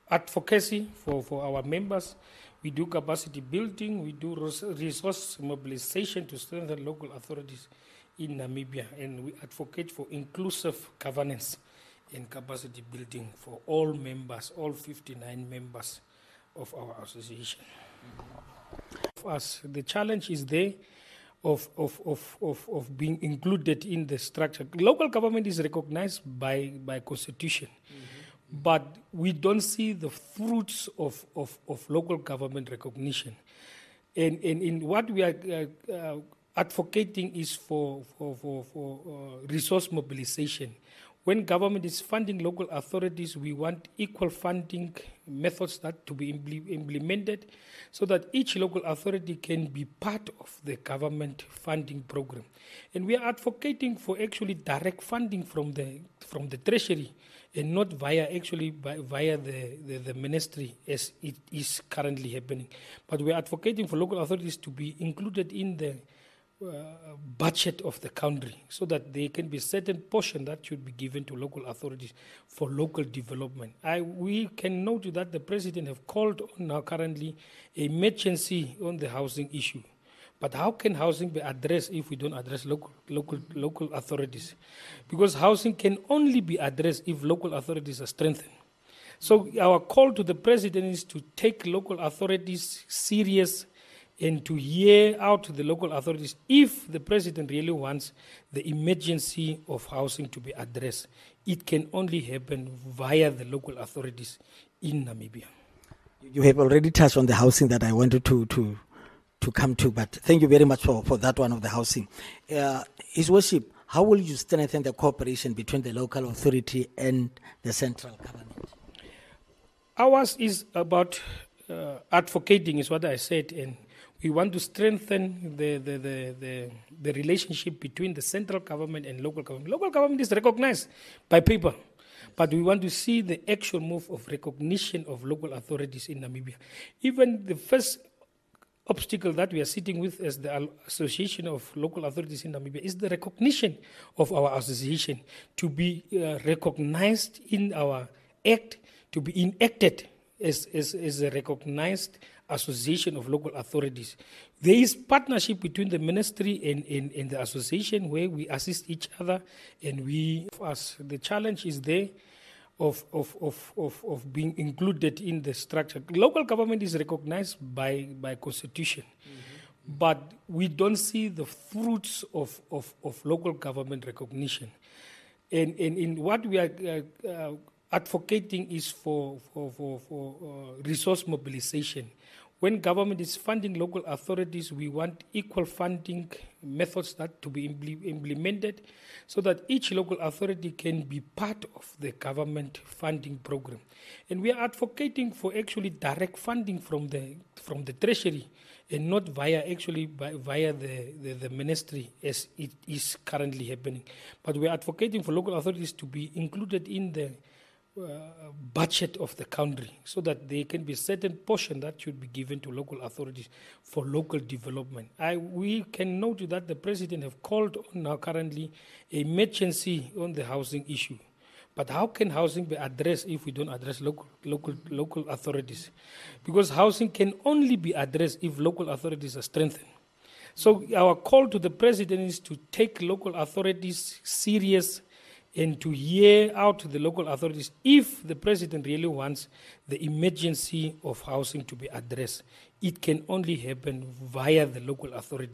advocacy for our members. We do capacity building. We do resource mobilization to strengthen local authorities in Namibia. And we advocate for inclusive governance and capacity building for all members, all 59 members of our association. For us, the challenge is there of being included in the structure. Local government is recognized by constitution, but we don't see the fruits of local government recognition. And in what we are advocating is for resource mobilization. When government is funding local authorities, we want equal funding methods that to be implemented so that each local authority can be part of the government funding program. And we are advocating for actually direct funding from the treasury and not via the ministry as it is currently happening. But we are advocating for local authorities to be included in the budget of the country so that there can be a certain portion that should be given to local authorities for local development. We can note that the president have called on now currently an emergency on the housing issue. But how can housing be addressed if we don't address local authorities? Because housing can only be addressed if local authorities are strengthened. So our call to the president is to take local authorities serious and to hear out the local authorities if the president really wants the emergency of housing to be addressed. It can only happen via the local authorities in Namibia. You have already touched on the housing that I wanted to come to, but thank you very much for that one of the housing. His Worship, how will you strengthen the cooperation between the local authority and the central government? Ours is about advocating, is what I said, and we want to strengthen the relationship between the central government and local government. Local government is recognized by people, but we want to see the actual move of recognition of local authorities in Namibia. Even the first obstacle that we are sitting with as the Association of Local Authorities in Namibia is the recognition of our association to be recognized in our act, to be enacted as a recognized association of local authorities. There is partnership between the ministry and the association where we assist each other, and the challenge is there of being included in the structure. Local government is recognized by constitution, but we don't see the fruits of local government recognition. And in what we are advocating is for resource mobilization. When government is funding local authorities, we want equal funding methods that to be implemented so that each local authority can be part of the government funding program. And we are advocating for actually direct funding from the treasury and not via the ministry as it is currently happening. But we are advocating for local authorities to be included in the budget of the country so that there can be a certain portion that should be given to local authorities for local development. We can note that the president have called on now currently an emergency on the housing issue. But how can housing be addressed if we don't address local authorities? Because housing can only be addressed if local authorities are strengthened. So our call to the president is to take local authorities serious and to hear out the local authorities if the president really wants the emergency of housing to be addressed. It can only happen via the local authorities.